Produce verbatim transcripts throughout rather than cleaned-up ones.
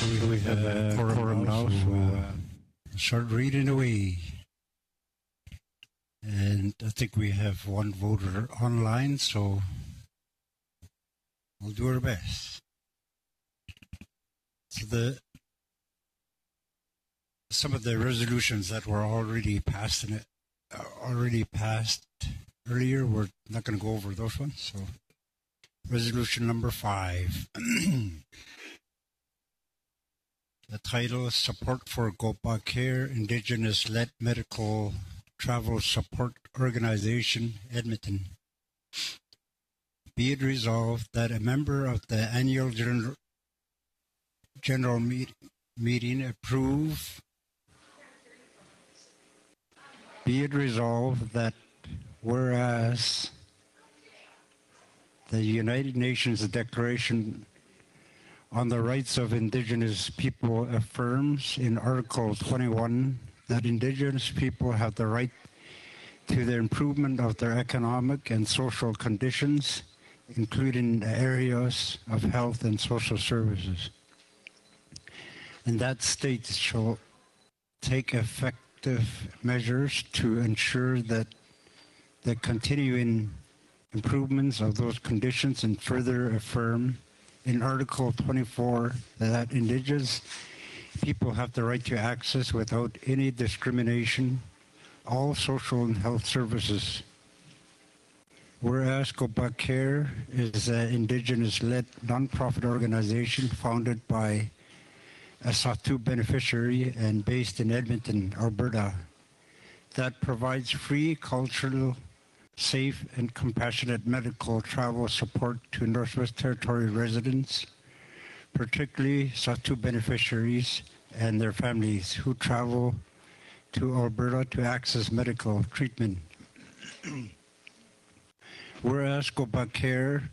So we have a quorum now, so uh, start reading away. And I think we have one voter online, so we'll do our best. So the some of the resolutions that were already passed in it, uh, already passed earlier, we're not going to go over those ones. So, resolution number five. The title is Support for Gopa Care, Indigenous-led Medical Travel Support Organization, Edmonton. Be it resolved that a member of the annual general, general meet, meeting approve. Be it resolved that whereas the United Nations Declaration on the Rights of Indigenous People affirms in Article twenty-one that Indigenous people have the right to the improvement of their economic and social conditions, including areas of health and social services. And that state shall take effective measures to ensure that the continuing improvements of those conditions, and further affirm in Article twenty-four that Indigenous people have the right to access without any discrimination all social and health services. Whereas Gopa Care is an Indigenous-led non-profit organization founded by a Saulteaux beneficiary and based in Edmonton, Alberta, that provides free, cultural, safe and compassionate medical travel support to Northwest Territory residents, particularly Saulteaux beneficiaries and their families who travel to Alberta to access medical treatment. Whereas Gopa Care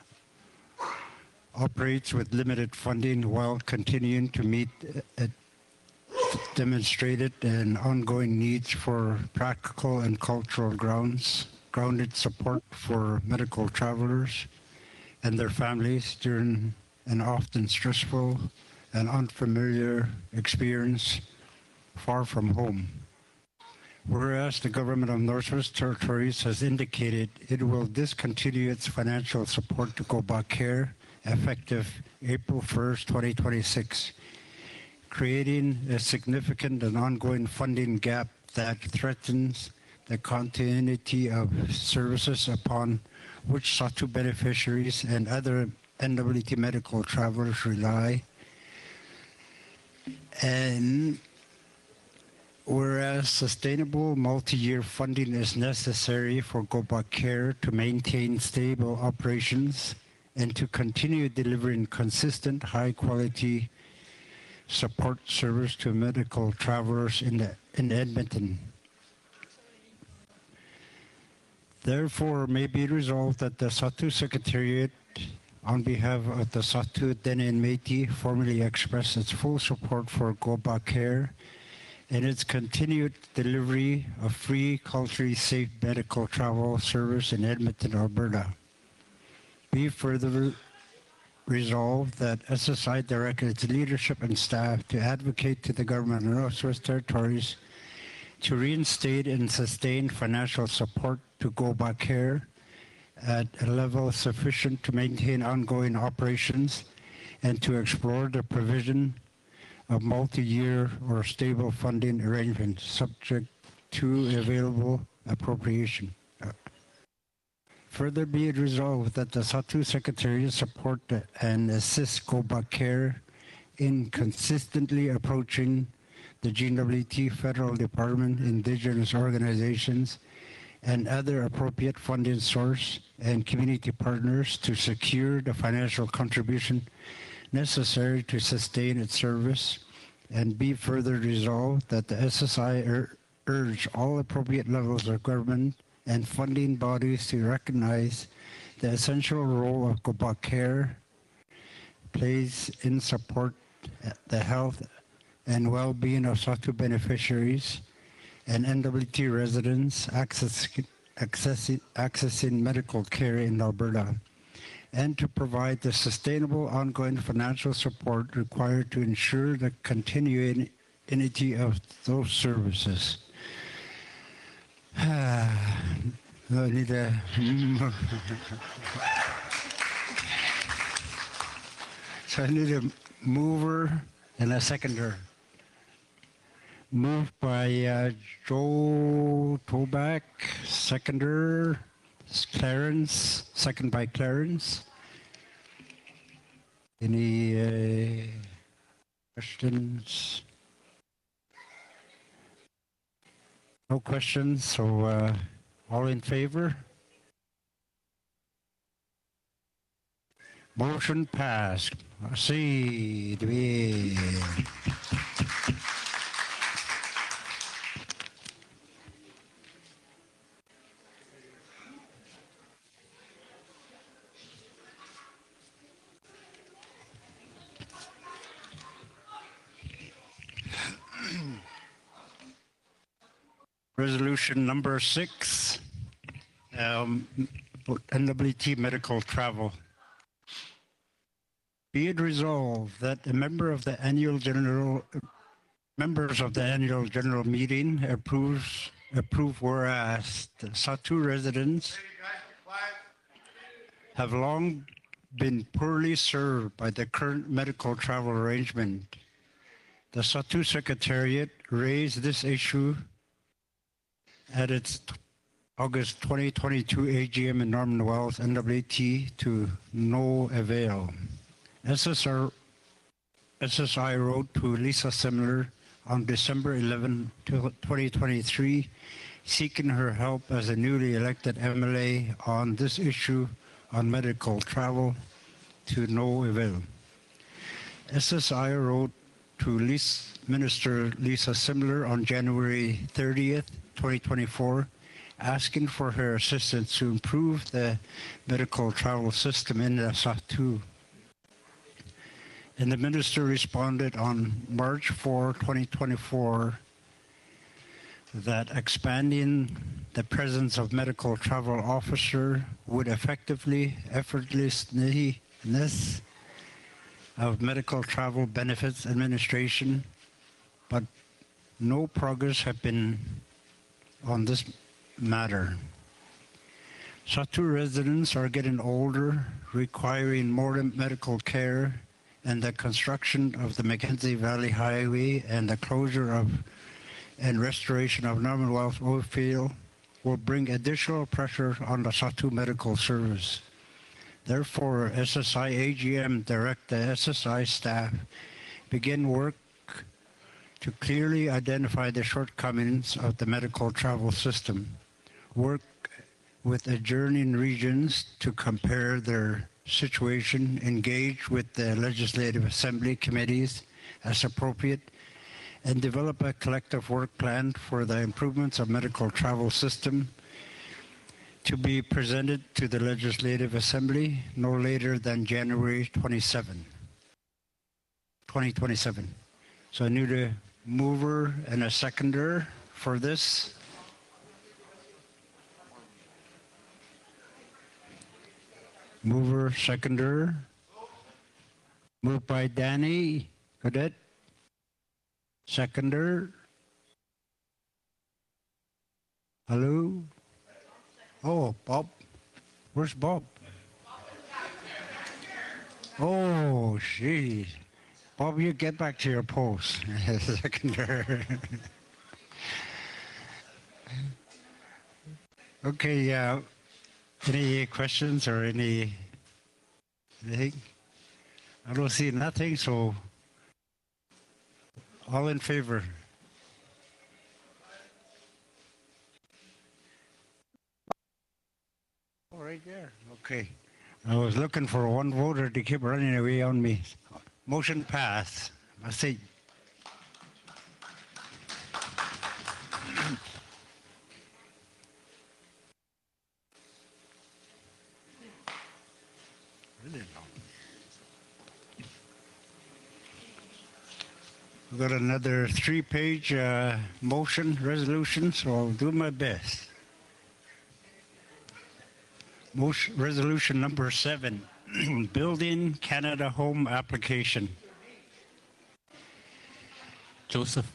operates with limited funding while continuing to meet uh, demonstrated and ongoing needs for practical and cultural grounds, grounded support for medical travelers and their families during an often stressful and unfamiliar experience far from home. Whereas the government of Northwest Territories has indicated it will discontinue its financial support to Gopa Care effective April first, twenty twenty-six, creating a significant and ongoing funding gap that threatens the continuity of services upon which Saulteaux beneficiaries and other N W T medical travelers rely. And whereas sustainable multi-year funding is necessary for Gopa Care to maintain stable operations and to continue delivering consistent, high-quality support service to medical travelers in, the, in Edmonton. Therefore, may be resolved that the Saulteaux Secretariat, on behalf of the Saulteaux Dene and Métis, formally express its full support for Gopa Care and its continued delivery of free, culturally safe medical travel service in Edmonton, Alberta. Be further resolved that S S I directed its leadership and staff to advocate to the government of Northwest Territories to reinstate and sustain financial support to Gopa Care at a level sufficient to maintain ongoing operations and to explore the provision of multi-year or stable funding arrangements subject to available appropriation. Uh, further be it resolved that the Saulteaux Secretariat support and assist Gopa Care in consistently approaching the G W T Federal Department, Indigenous organizations, and other appropriate funding source and community partners to secure the financial contribution necessary to sustain its service, and be further resolved that the S S I ur- urge all appropriate levels of government and funding bodies to recognize the essential role of Gopa Care plays in support the health and well-being of Saulteaux beneficiaries and N W T residents access, access, accessing medical care in Alberta, and to provide the sustainable ongoing financial support required to ensure the continuity of those services. I need a so I need a mover and a seconder. Moved by uh, Joe Toback, seconder Clarence, second by Clarence. Any uh, questions? No questions, so uh, all in favor? Motion passed. See, we. Resolution number six, um, N W T medical travel. Be it resolved that a member of the annual general members of the annual general meeting approves approve whereas the Satu residents have long been poorly served by the current medical travel arrangement. The Satu Secretariat raised this issue at its August twenty twenty-two A G M in Norman Wells, N W T, to no avail. S S R, S S I wrote to Lisa Simler on December eleventh, twenty twenty-three, seeking her help as a newly elected M L A on this issue on medical travel, to no avail. S S I wrote to Lisa, Minister Lisa Simler on January thirtieth, twenty twenty-four, asking for her assistance to improve the medical travel system in the Satu. And the minister responded on March fourth, twenty twenty-four, that expanding the presence of medical travel officer would effectively, effortlessness of medical travel benefits administration, but no progress have been on this matter. Satu residents are getting older, requiring more medical care, and the construction of the Mackenzie Valley Highway and the closure of and restoration of Norman Wells oil field will bring additional pressure on the Satu medical service. Therefore, S S I A G M direct the S S I staff begin work to clearly identify the shortcomings of the medical travel system, work with adjoining regions to compare their situation, engage with the Legislative Assembly committees as appropriate, and develop a collective work plan for the improvements of medical travel system to be presented to the Legislative Assembly no later than January twenty-seventh, twenty twenty-seven. So I need a mover and a seconder for this. Mover, seconder. Moved by Danny Cadet. Seconder. Hello? Oh, Bob. Where's Bob? Oh, jeez. Bob, you get back to your post. Seconder. Okay, uh, any questions or any anything? I don't see nothing, so all in favor? Oh, right there. Okay. I was looking for one voter to keep running away on me. Motion passed. I say. Really long. We've got another three-page uh, motion resolution, so I'll do my best. Motion, resolution number seven, Building Canada Home application. Joseph.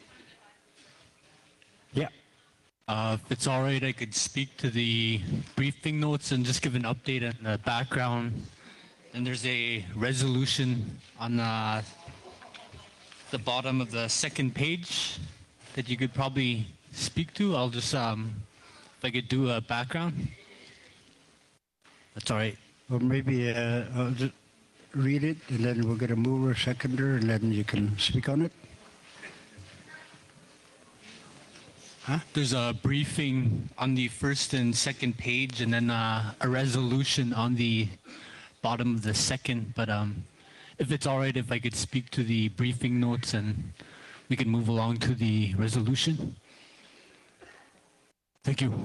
Yeah. Uh, if it's all right, I could speak to the briefing notes and just give an update on the background. And there's a resolution on the, the bottom of the second page that you could probably speak to. I'll just, um, if I could do a background. That's all right. Or maybe uh, I'll just read it, and then we'll get a mover, seconder, and then you can speak on it. Huh? There's a briefing on the first and second page, and then uh, a resolution on the bottom of the second. But um, if it's all right, if I could speak to the briefing notes, and we can move along to the resolution. Thank you.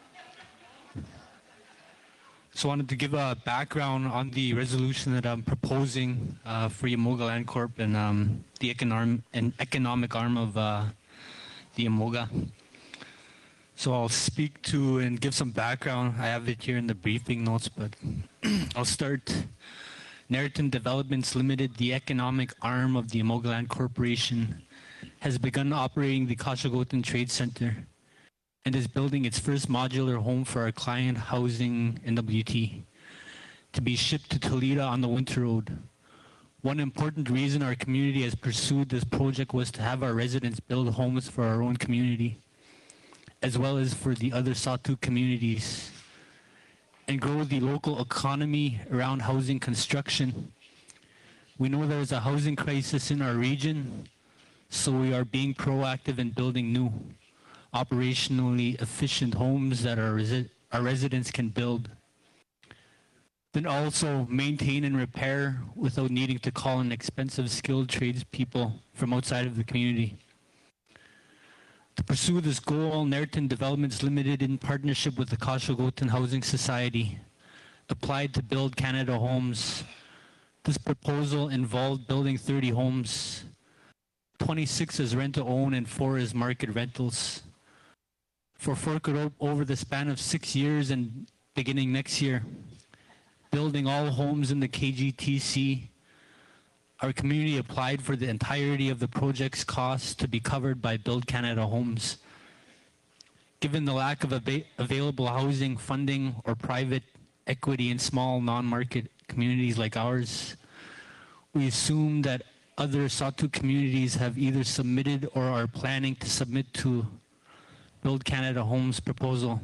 So I wanted to give a background on the resolution that I'm proposing uh, for Yamoga Land Corp and um, the economic, and economic arm of uh, the Yamoga. So I'll speak to and give some background. I have it here in the briefing notes, but I'll start. Narraton Developments Limited, the economic arm of the Yamoga Land Corporation, has begun operating the Kashagotan Trade Center and is building its first modular home for our client, Housing N W T, to be shipped to Toledo on the Winter Road. One important reason our community has pursued this project was to have our residents build homes for our own community, as well as for the other Sahtu communities, and grow the local economy around housing construction. We know there is a housing crisis in our region, so we are being proactive in building new, operationally efficient homes that our, resi our residents can build. Then also maintain and repair without needing to call in expensive skilled tradespeople from outside of the community. To pursue this goal, Narraton Developments Limited, in partnership with the Kashagotan Housing Society, applied to build Canada Homes. This proposal involved building thirty homes, twenty-six as rent-to-own and four as market rentals. For Forked over the span of six years and beginning next year, building all homes in the K G T C, our community applied for the entirety of the project's costs to be covered by Build Canada Homes. Given the lack of av available housing, funding, or private equity in small non-market communities like ours, we assume that other Sahtu communities have either submitted or are planning to submit to Build Canada Homes proposal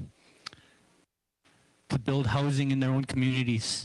to build housing in their own communities.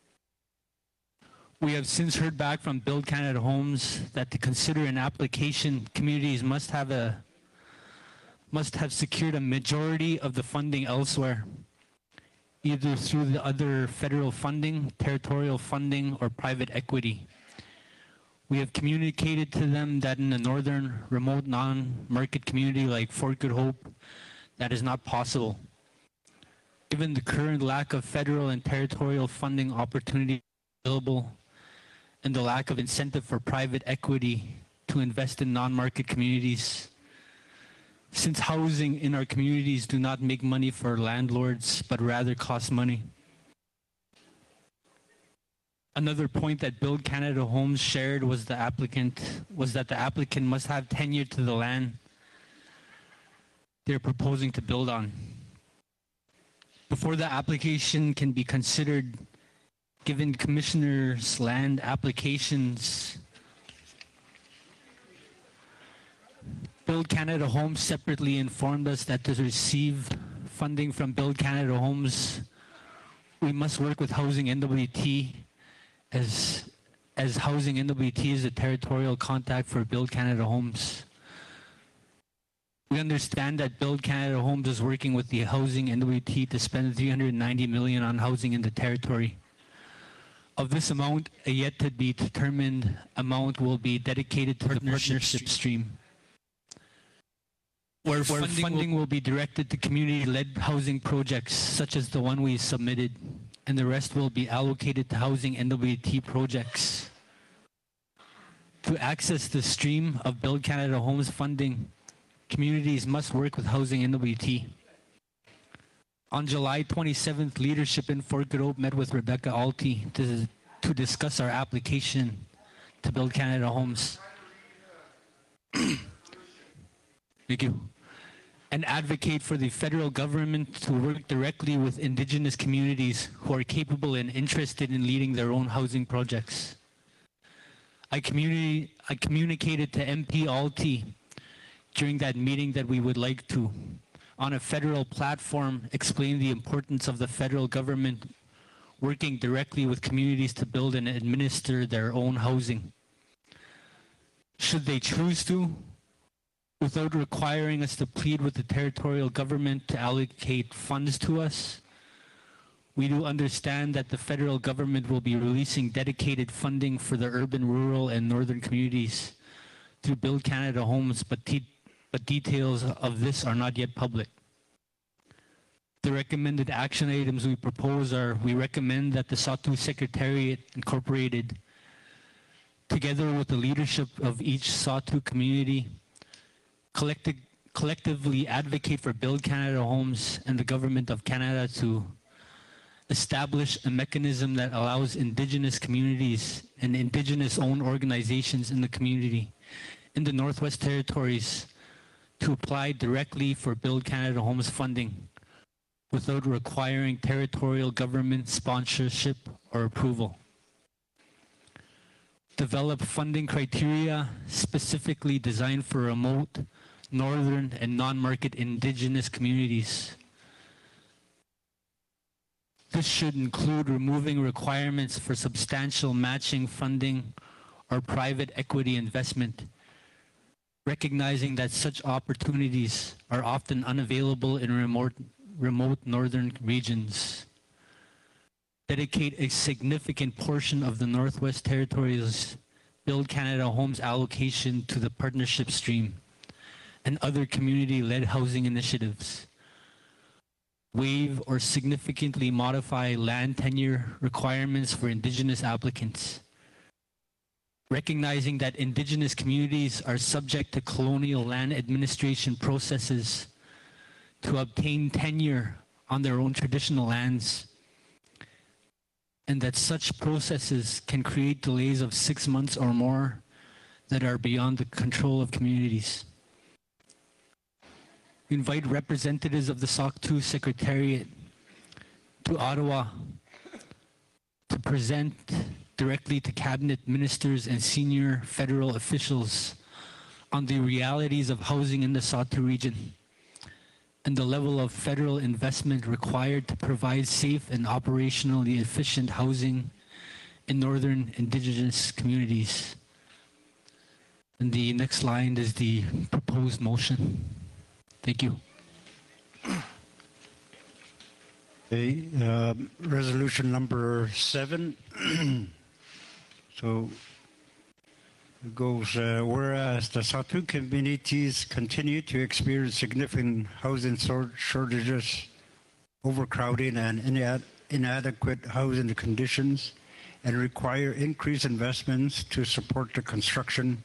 We have since heard back from Build Canada Homes that to consider an application, communities must have a must have secured a majority of the funding elsewhere, either through the other federal funding, territorial funding, or private equity. We have communicated to them that in a northern, remote, non-market community like Fort Good Hope, that is not possible. Given the current lack of federal and territorial funding opportunity available and the lack of incentive for private equity to invest in non-market communities, since housing in our communities do not make money for landlords but rather cost money. Another point that Build Canada Homes shared was the applicant was that the applicant must have tenure to the land they're proposing to build on. Before the application can be considered, given commissioners' land applications, Build Canada Homes separately informed us that to receive funding from Build Canada Homes, we must work with Housing N W T, as, as Housing N W T is a territorial contact for Build Canada Homes. We understand that Build Canada Homes is working with the Housing N W T to spend three hundred ninety million dollars on housing in the territory. Of this amount, a yet to be determined amount will be dedicated to partnership the partnership stream, where, where funding, funding will, will be directed to community-led housing projects such as the one we submitted, and the rest will be allocated to Housing N W T projects. To access the stream of Build Canada Homes funding, communities must work with Housing N W T. On July twenty-seventh, leadership in Fort Good Hope met with Rebecca Alty to, to discuss our application to build Canada Homes. Thank you. And advocate for the federal government to work directly with Indigenous communities who are capable and interested in leading their own housing projects. I, communi- I communicated to M P Alty during that meeting that we would like to, on a federal platform, explain the importance of the federal government working directly with communities to build and administer their own housing. Should they choose to, without requiring us to plead with the territorial government to allocate funds to us, we do understand that the federal government will be releasing dedicated funding for the urban, rural, and northern communities to build Canada Homes, but, te- but details of this are not yet public. The recommended action items we propose are: we recommend that the Sahtu Secretariat Incorporated, together with the leadership of each Sahtu community, collecti- collectively advocate for Build Canada Homes and the Government of Canada to establish a mechanism that allows Indigenous communities and Indigenous-owned organizations in the community in the Northwest Territories to apply directly for Build Canada Homes funding without requiring territorial government sponsorship or approval. Develop funding criteria specifically designed for remote, northern, and non-market Indigenous communities. This should include removing requirements for substantial matching funding or private equity investment, recognizing that such opportunities are often unavailable in remote, remote northern regions. Dedicate a significant portion of the Northwest Territories Build Canada Homes allocation to the partnership stream and other community-led housing initiatives. Waive or significantly modify land tenure requirements for Indigenous applicants. Recognizing that Indigenous communities are subject to colonial land administration processes to obtain tenure on their own traditional lands, and that such processes can create delays of six months or more that are beyond the control of communities. We invite representatives of the Sahtu Secretariat to Ottawa to present directly to cabinet ministers and senior federal officials on the realities of housing in the Sahtu region and the level of federal investment required to provide safe and operationally efficient housing in northern Indigenous communities. And the next line is the proposed motion. Thank you. Okay, uh, resolution number seven. So it goes, uh, whereas the Sahtu communities continue to experience significant housing shortages, overcrowding, and inad- inadequate housing conditions, and require increased investments to support the construction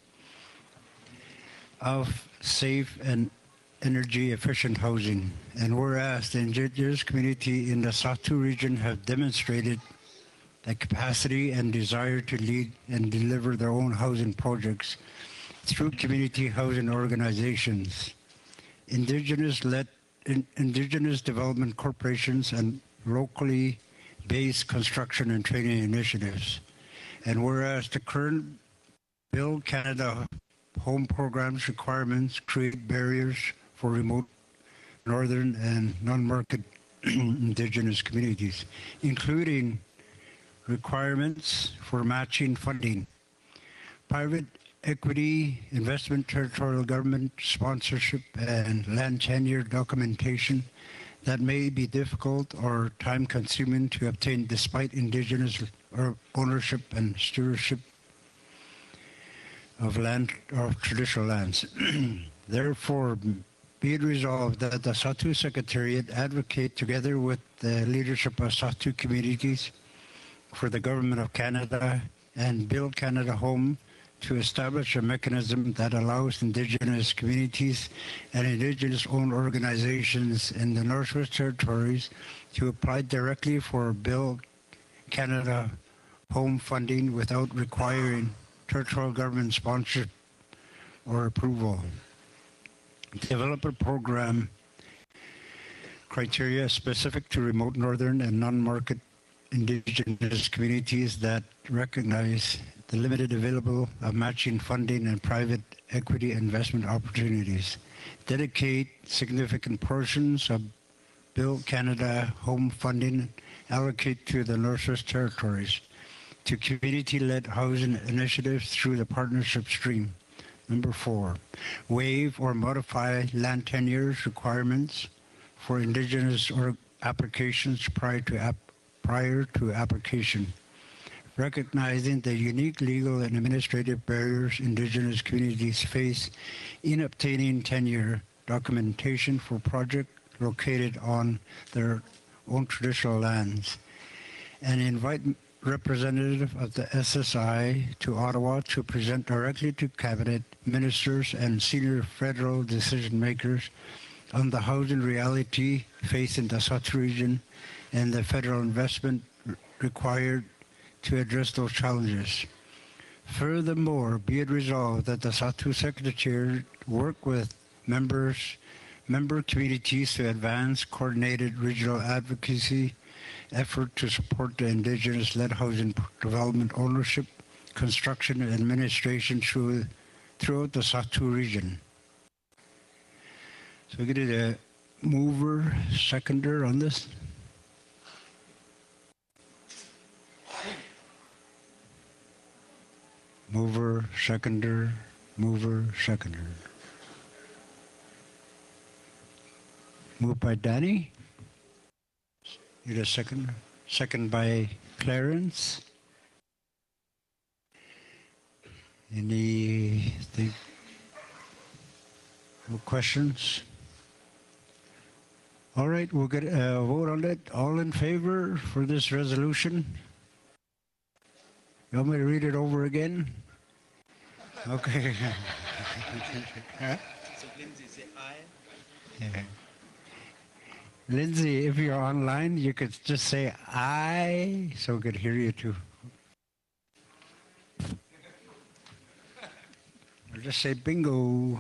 of safe and energy-efficient housing. And whereas the Indigenous community in the Sahtu region have demonstrated the capacity and desire to lead and deliver their own housing projects through community housing organizations, Indigenous-led in, Indigenous development corporations, and locally based construction and training initiatives. And whereas the current Build Canada Home programs requirements create barriers for remote, northern, and non-market Indigenous communities, including requirements for matching funding, private equity investment, territorial government sponsorship, and land tenure documentation that may be difficult or time-consuming to obtain despite Indigenous ownership and stewardship of land or traditional lands. Therefore, be it resolved that the Sahtu Secretariat advocate together with the leadership of Sahtu communities for the Government of Canada and Build Canada Home to establish a mechanism that allows Indigenous communities and Indigenous-owned organizations in the Northwest Territories to apply directly for Build Canada home funding without requiring territorial government sponsorship or approval. Develop a program criteria specific to remote northern and non-market Indigenous communities that recognize the limited available of matching funding and private equity investment opportunities. Dedicate significant portions of Build Canada home funding allocate to the Northwest Territories to community-led housing initiatives through the partnership stream. Number four, waive or modify land tenures requirements for Indigenous or applications prior to app prior to application, recognizing the unique legal and administrative barriers Indigenous communities face in obtaining tenure documentation for projects located on their own traditional lands, and invite representatives of the S S I to Ottawa to present directly to cabinet ministers and senior federal decision makers on the housing reality facing the Sahtu region and the federal investment required to address those challenges. Furthermore, be it resolved that the Sahtu Secretariat work with members, member communities to advance coordinated regional advocacy effort to support the Indigenous-led housing development ownership, construction, and administration through, throughout the Sahtu region. So we get a mover, seconder on this. Mover, seconder, mover, seconder. Moved by Danny. Need a second. Second by Clarence. Anything? No questions? All right, we'll get a vote on it. All in favor for this resolution? You want me to read it over again? Okay. So Lindsay, say aye. Yeah. Lindsay, if you're online, you could just say aye, so we could hear you too. Or just say bingo.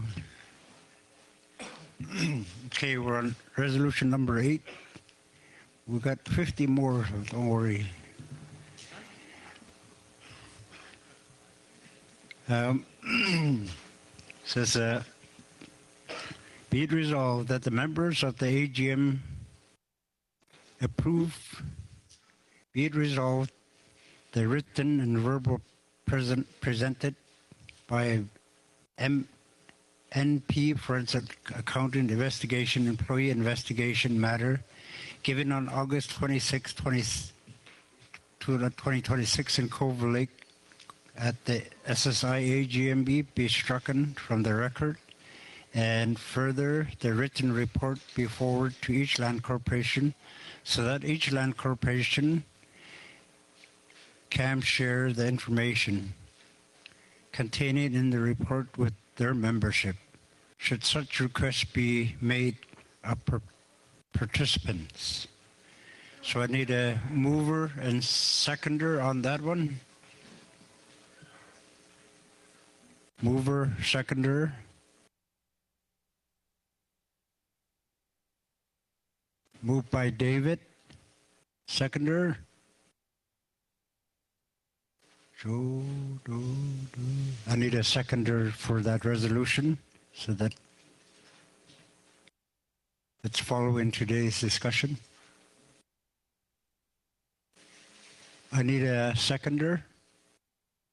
Okay, we're on resolution number eight. We got fifty more, so don't worry. Um, says, uh, be it resolved that the members of the A G M approve, be it resolved, the written and verbal present, presented by M. N P Forensic Accounting Investigation Employee Investigation Matter given on August twenty-sixth, twenty twenty-six in Cove Lake at the S S I A G M B be stricken from the record, and further the written report be forwarded to each land corporation so that each land corporation can share the information contained in the report with their membership, should such requests be made of per participants. So I need a mover and seconder on that one. Mover, seconder. Moved by David. Seconder. Joe, do, do. I need a seconder for that resolution so that it's following today's discussion. I need a seconder.